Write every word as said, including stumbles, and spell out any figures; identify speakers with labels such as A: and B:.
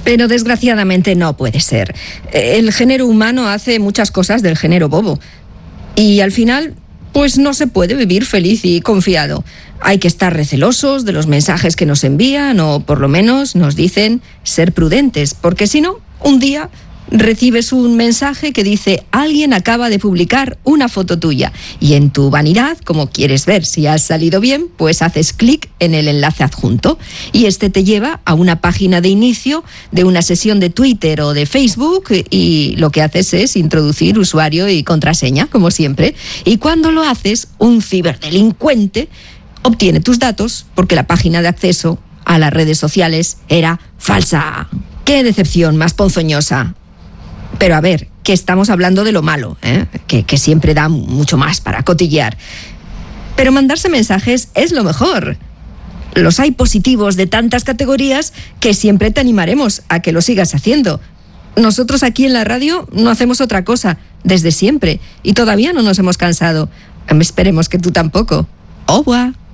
A: Pero desgraciadamente no puede ser. El género humano hace muchas cosas del género bobo. Y al final, pues no se puede vivir feliz y confiado. Hay que estar recelosos de los mensajes que nos envían, o por lo menos nos dicen ser prudentes, porque si no, un día recibes un mensaje que dice: alguien acaba de publicar una foto tuya, y en tu vanidad, como quieres ver si has salido bien, pues haces clic en el enlace adjunto y este te lleva a una página de inicio de una sesión de Twitter o de Facebook, y lo que haces es introducir usuario y contraseña, como siempre, y cuando lo haces, un ciberdelincuente obtiene tus datos porque la página de acceso a las redes sociales era falsa. ¡Qué decepción más ponzoñosa! Pero a ver, que estamos hablando de lo malo, ¿eh? que, que siempre da mucho más para cotillear. Pero mandarse mensajes es lo mejor. Los hay positivos de tantas categorías que siempre te animaremos a que lo sigas haciendo. Nosotros aquí en la radio no hacemos otra cosa, desde siempre, y todavía no nos hemos cansado. Esperemos que tú tampoco. ¡Au revoir!